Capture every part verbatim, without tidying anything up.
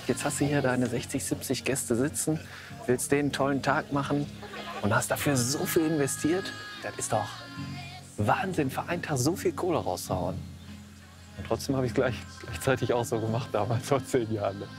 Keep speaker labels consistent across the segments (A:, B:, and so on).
A: Jetzt hast du hier deine sechzig, siebzig Gäste sitzen, willst denen einen tollen Tag machen und hast dafür so viel investiert. Das ist doch Wahnsinn, für einen Tag so viel Kohle rauszuhauen. Und trotzdem habe ich es gleich, gleichzeitig auch so gemacht, damals vor zehn Jahren. Ne?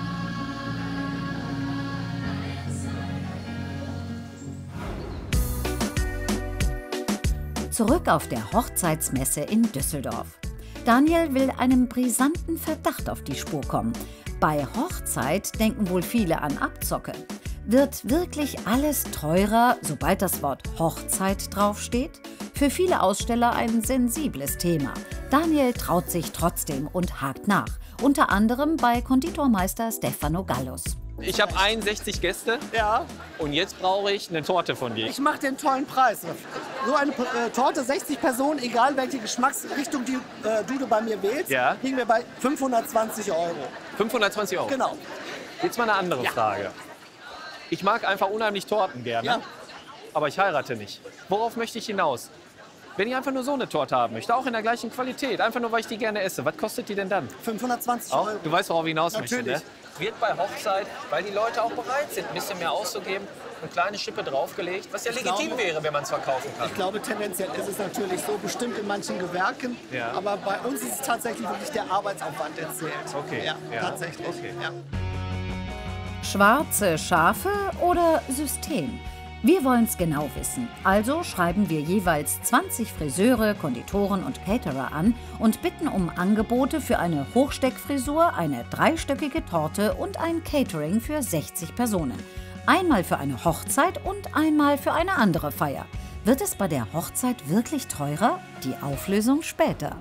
B: Zurück auf der Hochzeitsmesse in Düsseldorf. Daniel will einem brisanten Verdacht auf die Spur kommen. Bei Hochzeit denken wohl viele an Abzocke. Wird wirklich alles teurer, sobald das Wort Hochzeit draufsteht? Für viele Aussteller ein sensibles Thema. Daniel traut sich trotzdem und hakt nach. Unter anderem bei Konditormeister Stefano Gallus.
A: Ich habe einundsechzig Gäste.
C: Ja.
A: Und jetzt brauche ich eine Torte von dir.
C: Ich mache den tollen Preis. So eine äh, Torte, sechzig Personen, egal welche Geschmacksrichtung die, äh, du bei mir wählst,
A: ja.
C: liegen wir bei fünfhundertzwanzig Euro.
A: fünfhundertzwanzig Euro?
C: Genau.
A: Jetzt mal eine andere ja. Frage. Ich mag einfach unheimlich Torten gerne, ja. aber ich heirate nicht. Worauf möchte ich hinaus? Wenn ich einfach nur so eine Torte haben möchte, auch in der gleichen Qualität, einfach nur, weil ich die gerne esse, was kostet die denn dann?
C: fünfhundertzwanzig
A: auch?
C: Euro.
A: Du weißt, worauf ich hinaus möchte,
C: Natürlich.
A: Ne? Wird bei Hochzeit, weil die Leute auch bereit sind, ein bisschen mehr auszugeben, eine kleine Schippe draufgelegt, was ja
C: ich
A: legitim
C: glaube,
A: wäre, wenn man es verkaufen kann.
C: Ich glaube, tendenziell ist es natürlich so, bestimmt in manchen Gewerken,
A: ja.
C: aber bei uns ist es tatsächlich wirklich der Arbeitsaufwand, der zählt.
A: Okay.
C: Ja,
A: ja.
C: tatsächlich.
A: Okay.
C: Ja.
B: Schwarze Schafe oder System? Wir wollen es genau wissen. Also schreiben wir jeweils zwanzig Friseure, Konditoren und Caterer an und bitten um Angebote für eine Hochsteckfrisur, eine dreistöckige Torte und ein Catering für sechzig Personen. Einmal für eine Hochzeit und einmal für eine andere Feier. Wird es bei der Hochzeit wirklich teurer? Die Auflösung später.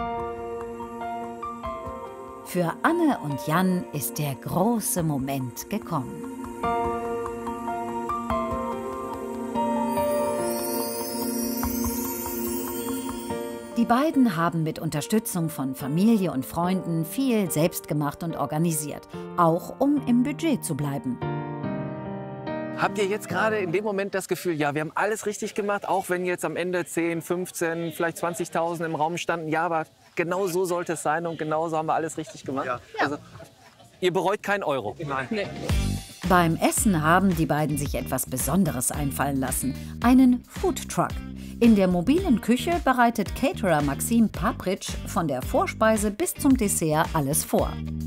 B: Für Anne und Jan ist der große Moment gekommen. Die beiden haben mit Unterstützung von Familie und Freunden viel selbst gemacht und organisiert, auch um im Budget zu bleiben.
A: Habt ihr jetzt gerade in dem Moment das Gefühl, ja, wir haben alles richtig gemacht, auch wenn jetzt am Ende zehn, fünfzehn, vielleicht zwanzigtausend im Raum standen, ja, aber genau so sollte es sein und genau so haben wir alles richtig gemacht?
C: Ja.
A: Also, ihr bereut keinen Euro?
C: Nein.
A: Nee.
B: Beim Essen haben die beiden sich etwas Besonderes einfallen lassen, einen Foodtruck. In der mobilen Küche bereitet Caterer Maxim Papritsch von der Vorspeise bis zum Dessert alles vor.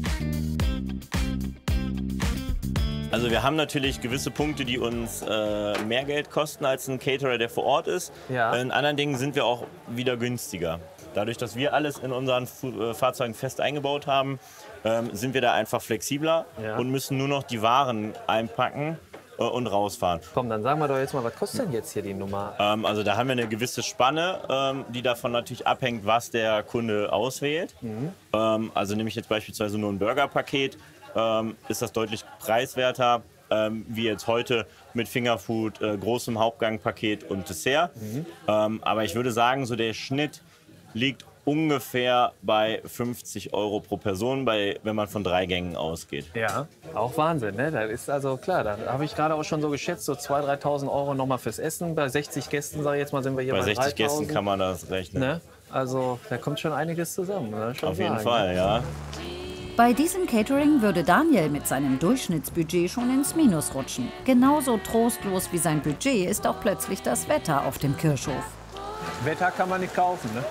D: Also wir haben natürlich gewisse Punkte, die uns äh, mehr Geld kosten als ein Caterer, der vor Ort ist.
A: Ja.
D: In anderen Dingen sind wir auch wieder günstiger. Dadurch, dass wir alles in unseren Fu- äh, Fahrzeugen fest eingebaut haben, ähm, sind wir da einfach flexibler
A: ja.
D: und müssen nur noch die Waren einpacken äh, und rausfahren.
A: Komm, dann sagen wir doch jetzt mal, was kostet denn jetzt hier die Nummer?
D: Ähm, also da haben wir eine gewisse Spanne, ähm, die davon natürlich abhängt, was der Kunde auswählt. Mhm. Ähm, also nehme ich jetzt beispielsweise nur ein Burgerpaket, ähm, ist das deutlich preiswerter, ähm, wie jetzt heute mit Fingerfood, äh, großem Hauptgangpaket und Dessert. Mhm. Ähm, aber ich würde sagen, so der Schnitt liegt ungefähr bei fünfzig Euro pro Person, bei, wenn man von drei Gängen ausgeht.
A: Ja, auch Wahnsinn, ne? Das ist also klar, da habe ich gerade auch schon so geschätzt, so zweitausend, dreitausend Euro nochmal fürs Essen. Bei sechzig Gästen, sage ich jetzt mal, sind wir hier bei,
D: bei sechzig
A: dreitausend.
D: Gästen kann man das rechnen.
A: Ne? Also da kommt schon einiges zusammen. Ne? Schon
D: Auf jeden
A: sagen,
D: Fall,
A: ne?
D: ja.
B: Bei diesem Catering würde Daniel mit seinem Durchschnittsbudget schon ins Minus rutschen. Genauso trostlos wie sein Budget ist auch plötzlich das Wetter auf dem Kirchhof.
A: Wetter kann man nicht kaufen, ne?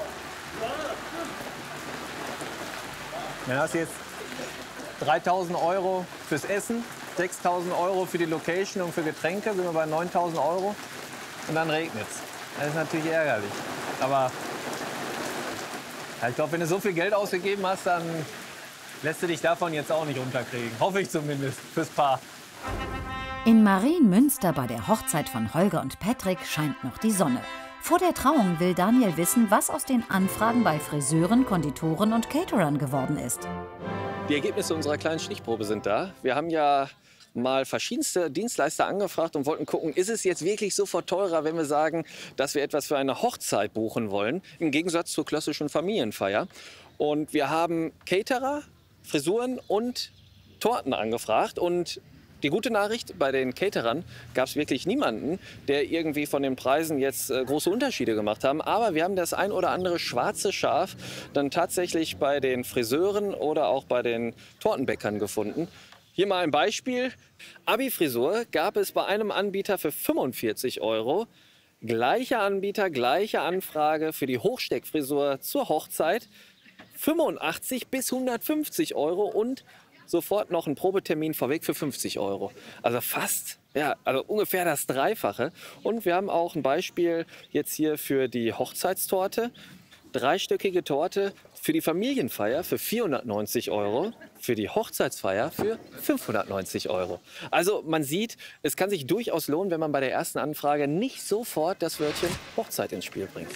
A: Dann hast du jetzt dreitausend Euro fürs Essen, sechstausend Euro für die Location und für Getränke, sind wir bei neuntausend Euro. Und dann regnet es. Das ist natürlich ärgerlich. Aber ja, ich glaube, wenn du so viel Geld ausgegeben hast, dann lässt du dich davon jetzt auch nicht unterkriegen. Hoffe ich zumindest, fürs Paar.
B: In Marienmünster bei der Hochzeit von Holger und Patrick scheint noch die Sonne. Vor der Trauung will Daniel wissen, was aus den Anfragen bei Friseuren, Konditoren und Caterern geworden ist.
A: Die Ergebnisse unserer kleinen Stichprobe sind da. Wir haben ja mal verschiedenste Dienstleister angefragt und wollten gucken, ist es jetzt wirklich sofort teurer, wenn wir sagen, dass wir etwas für eine Hochzeit buchen wollen, im Gegensatz zur klassischen Familienfeier. Und wir haben Caterer, Frisuren und Torten angefragt und
E: Die gute Nachricht, bei den Caterern gab es wirklich niemanden, der irgendwie von den Preisen jetzt äh, große Unterschiede gemacht haben. Aber wir haben das ein oder andere schwarze Schaf dann tatsächlich bei den Friseuren oder auch bei den Tortenbäckern gefunden. Hier mal ein Beispiel. Abi-Frisur gab es bei einem Anbieter für fünfundvierzig Euro. Gleicher Anbieter, gleiche Anfrage für die Hochsteckfrisur zur Hochzeit. fünfundachtzig bis hundertfünfzig Euro und sofort noch ein Probetermin vorweg für fünfzig Euro. Also fast, ja, also ungefähr das Dreifache. Und wir haben auch ein Beispiel jetzt hier für die Hochzeitstorte. Dreistöckige Torte für die Familienfeier für vierhundertneunzig Euro, für die Hochzeitsfeier für fünfhundertneunzig Euro. Also man sieht, es kann sich durchaus lohnen, wenn man bei der ersten Anfrage nicht sofort das Wörtchen Hochzeit ins Spiel bringt.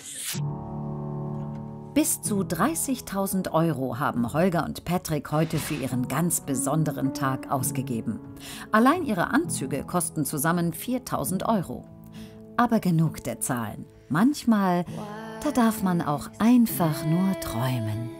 B: Bis zu dreißigtausend Euro haben Holger und Patrick heute für ihren ganz besonderen Tag ausgegeben. Allein ihre Anzüge kosten zusammen viertausend Euro. Aber genug der Zahlen. Manchmal, da darf man auch einfach nur träumen.